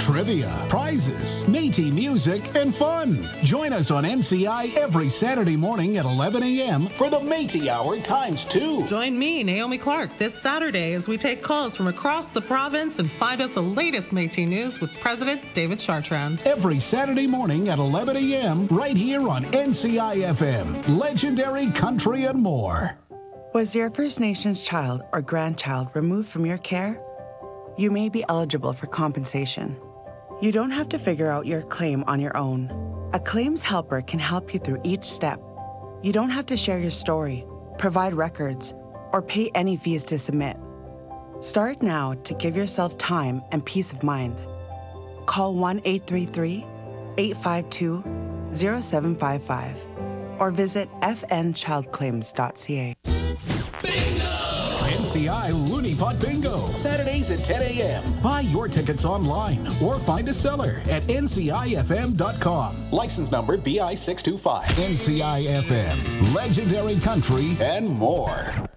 trivia, prizes, Métis music, and fun. Join us on NCI every Saturday morning at 11 a.m. for the Métis Hour ×2. Join me, Naomi Clark, this Saturday as we take calls from across the province and find out the latest Métis news with President David Chartrand. Every Saturday morning at 11 a.m. right here on NCI FM. Legendary country and more. Was your First Nations child or grandchild removed from your care? You may be eligible for compensation. You don't have to figure out your claim on your own. A claims helper can help you through each step. You don't have to share your story, provide records, or pay any fees to submit. Start now to give yourself time and peace of mind. Call 1-833-852-0755 or visit fnchildclaims.ca. NCI Looney Pot Bingo, Saturdays at 10 a.m. Buy your tickets online or find a seller at ncifm.com. License number BI 625. NCI FM, legendary country and more.